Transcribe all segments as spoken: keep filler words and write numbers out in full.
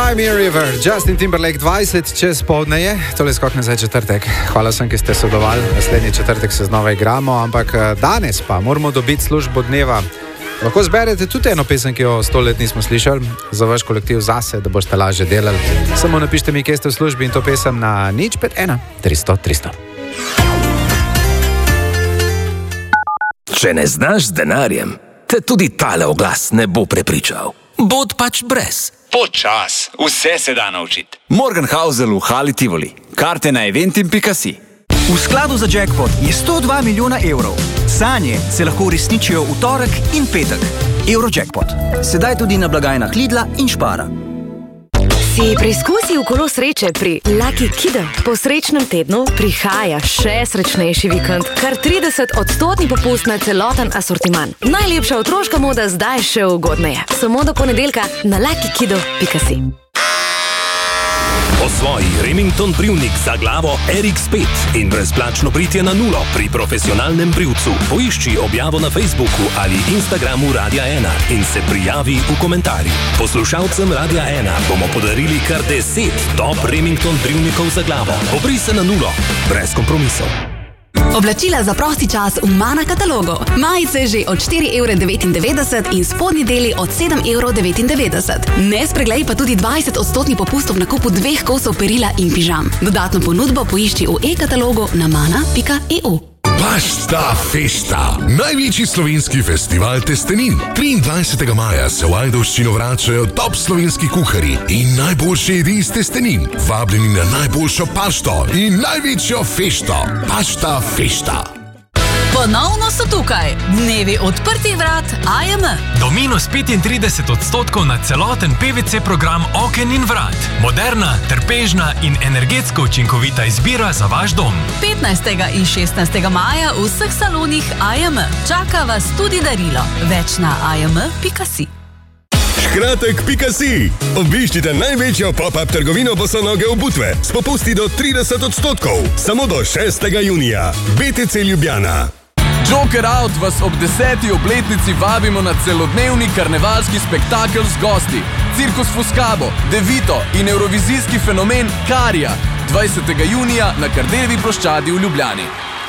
Cry Me a River, Justin Timberlake dvajset čez povdne je, tole skok nazaj četrtek. Hvala vsem, ki ste sodelovali, naslednji četrtek se znova igramo, ampak danes pa moramo dobiti službo dneva. Lahko zberete tudi eno pesem, ki jo sto let nismo slišali, za vaš kolektiv zase, da boste lažje delali. Samo napište mi, kje ste v službi in to pesem na nič pet ena tristo tristo. Če ne znaš z denarjem, te tudi tale oglas ne bo prepričal. Bod pač brez. Počas, vse se da naučiti. Morgenhausel v Hali Tivoli. Karte na eventim pika si. V skladu za jackpot je sto dva milijona evrov. Sanje se lahko uresničijo v torek in petek. Eurojackpot. Sedaj tudi na blagajnah Lidla in Špara. Si preizkusil kolo sreče pri Lucky Kidu? Po srečnem tednu prihaja še srečnejši vikend. Kar trideset odstotni popust na celoten asortiman. Najlepša otroška moda zdaj še ugodneje. Samo do ponedeljka na lucky kidu pika si. Osvoji Remington brivnik za glavo R X pet in brezplačno britje na nulo pri profesionalnem brivcu. Poišči objavo na Facebooku ali Instagramu Radia ena in se prijavi v komentarjih. Poslušalcem Radia ena bomo podarili kar deset top Remington brivnikov za glavo. Obri se na nulo, brez kompromisov. Oblačila za prosti čas v Mana katalogu. Majice že od štiri evre devetindevetdeset in spodnji deli od sedem evrov devetindevetdeset. Ne spreglej pa tudi dvajset odstotni popust v nakupu dveh kosov perila in pižam. Dodatno ponudbo poišči v e-katalogu na mana pika e u. Pasta Festa, največji slovenski festival testenin. triindvajsetega maja se v Ajdovščino vračajo top slovenski kuharji in najboljše jedi iz testenin. Vabljeni na najboljšo pašto in največjo fešto. Pasta Festa. Ponovno so tukaj. Dnevi odprtih vrat A M. Do minus petintrideset odstotkov na celoten P V C program oken in vrat. Moderna, trpežna in energetsko učinkovita izbira za vaš dom. petnajstega in šestnajstega maja v vseh salonih A M. Čaka vas tudi darilo. Več na a m pika si. Škratek pika si. Obiščite največjo pop-up trgovino bosonoge obutve s popusti do trideset odstotkov. Samo do šestega junija. B T C Ljubljana. Joker Out vas ob deseti obletnici vabimo na celodnevni karnevalski spektakel z gosti. Cirkus Fuscabo, Devito in evrovizijski fenomen Karija. dvajsetega junija na Kardeljevi ploščadi v Ljubljani.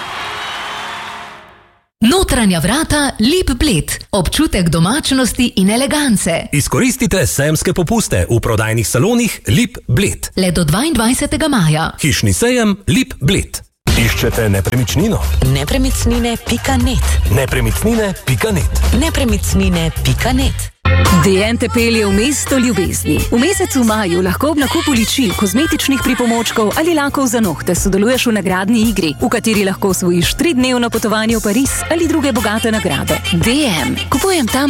Notranja vrata Lip Bled. Občutek domačnosti in elegance. Izkoristite sejemske popuste v prodajnih salonih Lip Bled. Le do dvaindvajsetega maja. Hišni sejem Lip Bled. Iščete nepremičnino? nepremičnine pika net. nepremičnine pika net. nepremičnine pika net. D N te pelje v mesto ljubezni. V mesecu maju lahko ob nakupu ličil, kozmetičnih pripomočkov ali lakov za nohte sodeluješ v nagradni igri, v kateri lahko osvojiš tridnevno potovanje v Pariz ali druge bogate nagrade. D M. Kupujem tam,